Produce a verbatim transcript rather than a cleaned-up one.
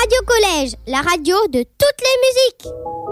Radio Collège, la radio de toutes les musiques.